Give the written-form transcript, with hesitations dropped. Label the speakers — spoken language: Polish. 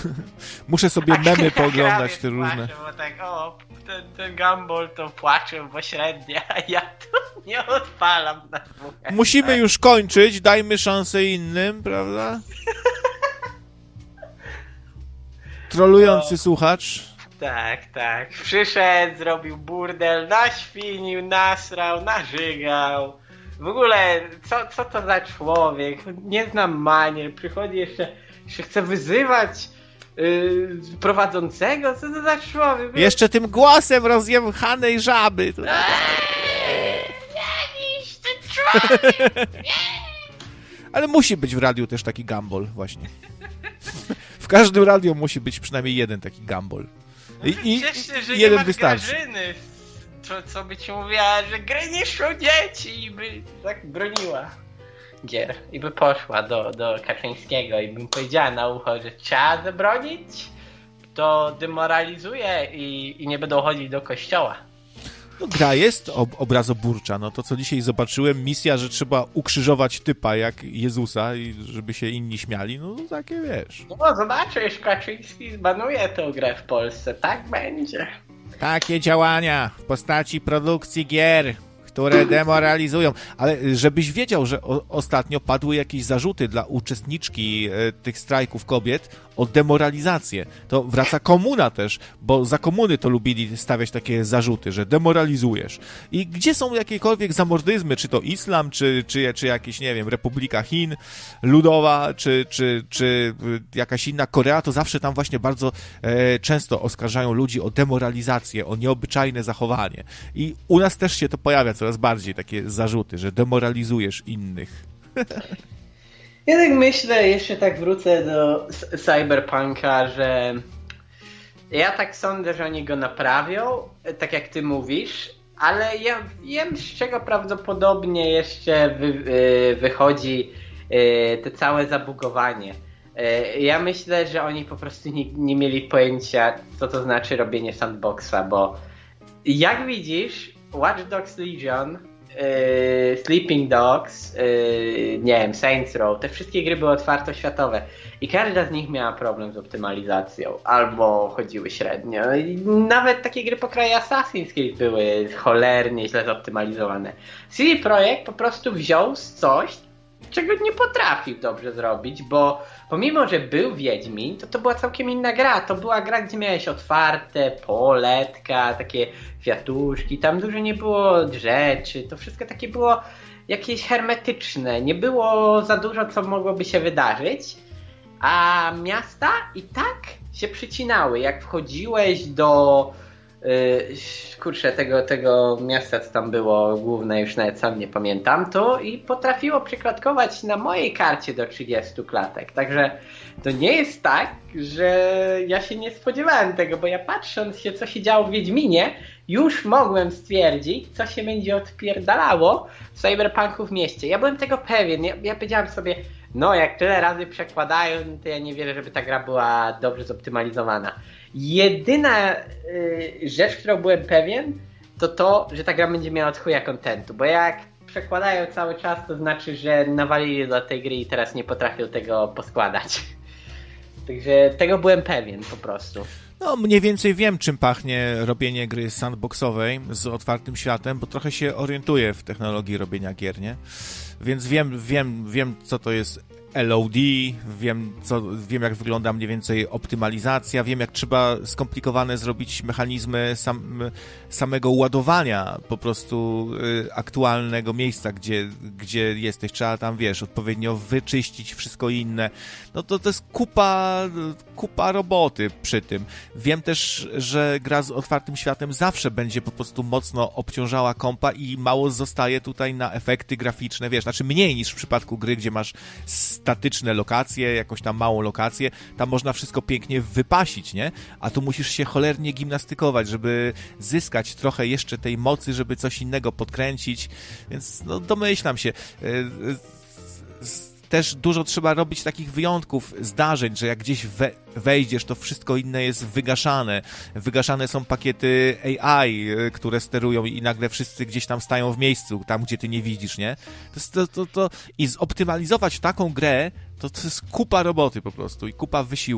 Speaker 1: Muszę sobie memy pooglądać te różne.
Speaker 2: Płaczę, bo tak, ten Gumball to płacze, bo średnia, a ja tu nie odpalam na dwóch.
Speaker 1: Musimy już kończyć, dajmy szansę innym, prawda? Trolujący słuchacz.
Speaker 2: Tak. Przyszedł, zrobił burdel, naświnił, nasrał, narzygał. W ogóle, co to za człowiek? Nie znam manier, przychodzi jeszcze chce wyzywać prowadzącego? Co to za człowiek?
Speaker 1: Jeszcze tym głosem rozjemchanej żaby.
Speaker 2: Jakiś ten człowiek!
Speaker 1: Ale musi być w radiu też taki Gumball, właśnie. W każdym radiu musi być przynajmniej jeden taki Gumball. I
Speaker 2: że
Speaker 1: jeden
Speaker 2: nie
Speaker 1: wystarczy.
Speaker 2: Grażyny, co by ci mówiła, że gry niszczą dzieci i by tak broniła gier. I by poszła do Kaczyńskiego i bym powiedziała na ucho, że trzeba zabronić, to demoralizuje i nie będą chodzić do kościoła.
Speaker 1: No, gra jest obrazoburcza. No to, co dzisiaj zobaczyłem, misja, że trzeba ukrzyżować typa jak Jezusa i żeby się inni śmiali, no takie wiesz.
Speaker 2: No zobaczysz, Kaczyński zbanuje tę grę w Polsce, tak będzie.
Speaker 1: Takie działania w postaci produkcji gier, które demoralizują. Ale żebyś wiedział, że ostatnio padły jakieś zarzuty dla uczestniczki tych strajków kobiet o demoralizację. To wraca komuna też, bo za komuny to lubili stawiać takie zarzuty, że demoralizujesz. I gdzie są jakiekolwiek zamordyzmy, czy to islam, czy jakieś, nie wiem, Republika Chin Ludowa, czy jakaś inna Korea, to zawsze tam właśnie bardzo często oskarżają ludzi o demoralizację, o nieobyczajne zachowanie. I u nas też się to pojawia coraz bardziej, takie zarzuty, że demoralizujesz innych.
Speaker 2: Ja tak myślę, jeszcze tak wrócę do Cyberpunka, że ja tak sądzę, że oni go naprawią, tak jak ty mówisz, ale ja wiem, z czego prawdopodobnie jeszcze wychodzi te całe zabugowanie. Ja myślę, że oni po prostu nie mieli pojęcia, co to znaczy robienie sandboxa, bo jak widzisz, Watch Dogs Legion, Sleeping Dogs, nie wiem, Saints Row, te wszystkie gry były otwartoświatowe i każda z nich miała problem z optymalizacją albo chodziły średnio. I nawet takie gry pokraju Assassin's Creed były cholernie źle zoptymalizowane. CD Projekt po prostu wziął z coś, czego nie potrafił dobrze zrobić, bo pomimo, że był Wiedźmin, to była całkiem inna gra. To była gra, gdzie miałeś otwarte poletka, takie kwiatuszki, tam dużo nie było rzeczy, to wszystko takie było jakieś hermetyczne, nie było za dużo, co mogłoby się wydarzyć, a miasta i tak się przycinały. Jak wchodziłeś do tego miasta, co tam było główne, już nawet sam nie pamiętam, to i potrafiło przeklatkować na mojej karcie do 30 klatek. Także to nie jest tak, że ja się nie spodziewałem tego, bo ja patrząc się, co się działo w Wiedźminie, już mogłem stwierdzić, co się będzie odpierdalało w Cyberpunku w mieście. Ja byłem tego pewien. Ja powiedziałem sobie, no jak tyle razy przekładają, to ja nie wierzę, żeby ta gra była dobrze zoptymalizowana. Jedyna rzecz, którą byłem pewien, to, że ta gra będzie miała od chuja kontentu, bo jak przekładają cały czas, to znaczy, że nawalili do tej gry i teraz nie potrafią tego poskładać. Także tego byłem pewien po prostu.
Speaker 1: No, mniej więcej wiem, czym pachnie robienie gry sandboxowej z otwartym światem, bo trochę się orientuję w technologii robienia gier, nie? Więc wiem, co to jest LOD, wiem jak wygląda mniej więcej optymalizacja, wiem jak trzeba skomplikowane zrobić mechanizmy samego ładowania po prostu aktualnego miejsca, gdzie jesteś. Trzeba tam, wiesz, odpowiednio wyczyścić wszystko inne. No to jest kupa roboty przy tym. Wiem też, że gra z otwartym światem zawsze będzie po prostu mocno obciążała kompa i mało zostaje tutaj na efekty graficzne, wiesz, znaczy mniej niż w przypadku gry, gdzie masz statyczne lokacje, jakąś tam małą lokację, tam można wszystko pięknie wypasić, nie? A tu musisz się cholernie gimnastykować, żeby zyskać trochę jeszcze tej mocy, żeby coś innego podkręcić, więc no domyślam się. Też dużo trzeba robić takich wyjątków, zdarzeń, że jak gdzieś wejdziesz, to wszystko inne jest wygaszane. Wygaszane są pakiety AI, które sterują i nagle wszyscy gdzieś tam stają w miejscu, tam gdzie ty nie widzisz, nie? I zoptymalizować taką grę, to jest kupa roboty po prostu i kupa wysiłku.